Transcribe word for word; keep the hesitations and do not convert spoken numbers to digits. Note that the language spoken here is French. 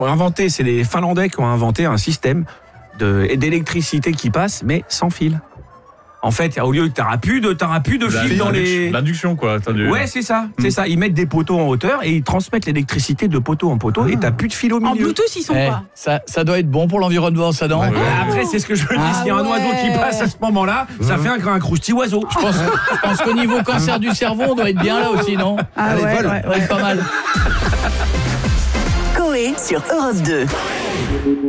ont inventé, c'est les Finlandais qui ont inventé un système de, d'électricité qui passe, mais sans fil. En fait, au lieu que t'auras plus de, t'auras plus de La- fil dans l'induction- les. L'induction, quoi. T'as du- Ouais, c'est ça, c'est ça. Ils mettent des poteaux en hauteur et ils transmettent l'électricité de poteau en poteau et t'as plus de fil au En milieu. Bluetooth, ils sont Eh, quoi? ça, ça doit être bon pour l'environnement, ça, non? Ouais. Après, c'est ce que je veux dire. Ah S'il y a un ouais. oiseau qui passe à ce moment-là, ça fait un, un croustille oiseau. Je pense, je pense qu'au niveau cancer du cerveau, on doit être bien là aussi, non? Ah Allez, ouais, vole. ouais, Ça doit être pas mal. Coé sur Europe deux.